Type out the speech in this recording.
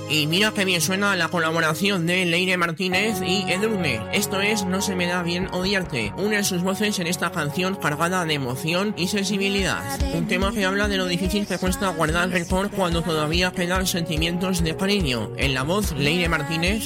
Y mira que bien suena la colaboración de Leire Martínez y Edurne. Esto es No se me da bien odiarte, une sus voces en esta canción cargada de emoción y sensibilidad. Un tema que habla de lo difícil que cuesta guardar rencor cuando todavía quedan sentimientos de cariño. En la voz Leire Martínez